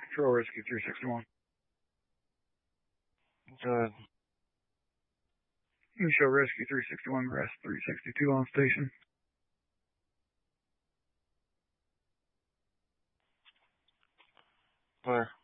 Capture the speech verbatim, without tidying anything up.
Trail Rescue three sixty-one. Good. You show Rescue three sixty-one, Grass three sixty-two on station. Where?